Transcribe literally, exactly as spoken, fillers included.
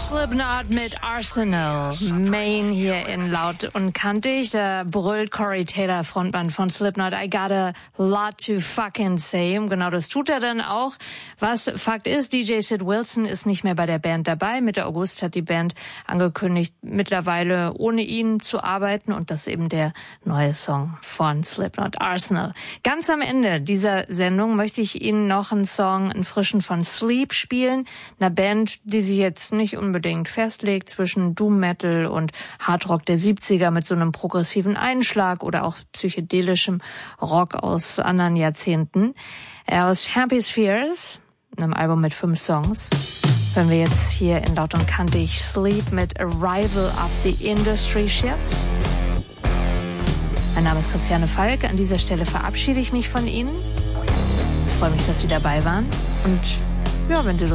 Slipknot mit Arsenal. Main hier in Laut und Kantig. Da brüllt Corey Taylor, Frontmann von Slipknot, I got a lot to fucking say. Und genau das tut er dann auch. Was Fakt ist, D J Sid Wilson ist nicht mehr bei der Band dabei. Mitte August hat die Band angekündigt, mittlerweile ohne ihn zu arbeiten. Und das ist eben der neue Song von Slipknot, Arsenal. Ganz am Ende dieser Sendung möchte ich Ihnen noch einen Song, einen frischen von Sleep spielen. Einer Band, die sich jetzt nicht unbedingt festlegt zwischen Doom Metal und Hardrock der siebziger mit so einem progressiven Einschlag oder auch psychedelischem Rock aus anderen Jahrzehnten. Aus Happy Spheres, einem Album mit fünf Songs, hören wir jetzt hier in Laut und Kantig Sleep mit Arrival of the Industry Ships. Mein Name ist Christiane Falk. An dieser Stelle verabschiede ich mich von Ihnen. Ich freue mich, dass Sie dabei waren. Und ja, wenn Sie Lust